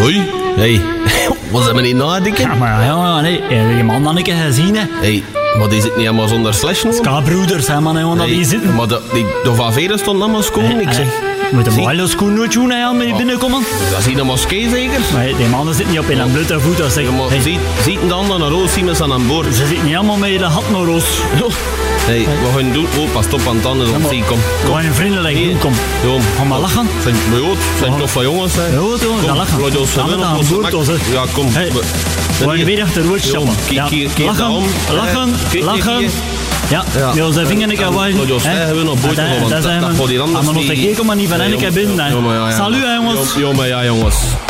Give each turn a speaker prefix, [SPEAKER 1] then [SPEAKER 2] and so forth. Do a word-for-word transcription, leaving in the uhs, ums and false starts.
[SPEAKER 1] Hoi. Hey, was dat meneer nadenken?
[SPEAKER 2] Ja, maar ja, nee, die man had ik gezien, hè.
[SPEAKER 1] Hey, maar die zit niet helemaal zonder slash, hoor.
[SPEAKER 2] Ska-broeders, hè, man, want dat
[SPEAKER 1] Hey,
[SPEAKER 2] hier zitten.
[SPEAKER 1] maar de, die, de Van Veren stond allemaal schoon, ik zeg.
[SPEAKER 2] Moet de
[SPEAKER 1] Zie-
[SPEAKER 2] mooie schoen nooit doen, hè, met die binnenkomen.
[SPEAKER 1] Dat is hier een moskee, zeker?
[SPEAKER 2] Maar die mannen zitten niet op in een blote voet, dat zeg.
[SPEAKER 1] Ja, maar
[SPEAKER 2] Hey,
[SPEAKER 1] ziet, ziet een ander naar roos, zien we ze aan boord.
[SPEAKER 2] ze zitten niet allemaal met de hat naar roos.
[SPEAKER 1] Hey, we gaan doen. Oh, pas op aan het tanden,
[SPEAKER 2] maar-
[SPEAKER 1] zie kom.
[SPEAKER 2] Gewoon een vriendelijk doen, kom.
[SPEAKER 1] Kom.
[SPEAKER 2] Ga maar lachen.
[SPEAKER 1] Zijn, maar joh, zijn toch van jongens, hè?
[SPEAKER 2] Ja, toch, dat lachen.
[SPEAKER 1] laat ons
[SPEAKER 2] Samen
[SPEAKER 1] winnen,
[SPEAKER 2] aan
[SPEAKER 1] ons
[SPEAKER 2] boord,
[SPEAKER 1] mak-
[SPEAKER 2] hè.
[SPEAKER 1] Ja, kom.
[SPEAKER 2] Hey,
[SPEAKER 1] We-
[SPEAKER 2] we gaan
[SPEAKER 1] hier.
[SPEAKER 2] weer achter rood
[SPEAKER 1] Jong,
[SPEAKER 2] stappen.
[SPEAKER 1] kijk
[SPEAKER 2] Ja,
[SPEAKER 1] hier, kijk
[SPEAKER 2] lachen,
[SPEAKER 1] daar om.
[SPEAKER 2] lachen,
[SPEAKER 1] Kijk
[SPEAKER 2] lachen.
[SPEAKER 1] hier.
[SPEAKER 2] Ja,
[SPEAKER 1] Ja.
[SPEAKER 2] ja, onze vinger ik aan
[SPEAKER 1] Laat ons zeggen, we nog boord
[SPEAKER 2] dat,
[SPEAKER 1] gaan, want
[SPEAKER 2] dat
[SPEAKER 1] dat-
[SPEAKER 2] zijn
[SPEAKER 1] dat
[SPEAKER 2] we.
[SPEAKER 1] gaat hier anders
[SPEAKER 2] Maar nog
[SPEAKER 1] niet.
[SPEAKER 2] vergeten, maar niet van
[SPEAKER 1] Ja,
[SPEAKER 2] één keer
[SPEAKER 1] jong-
[SPEAKER 2] binnen. hè.
[SPEAKER 1] ja, maar ja, ja.
[SPEAKER 2] Salut, hè, jongens.
[SPEAKER 1] Ja, maar ja, jongens.